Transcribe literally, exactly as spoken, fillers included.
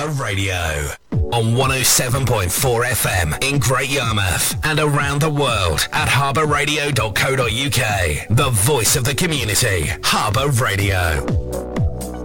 Harbour Radio. On one oh seven point four F M in Great Yarmouth and around the world at harbour radio dot co dot uk. The voice of the community, Harbour Radio.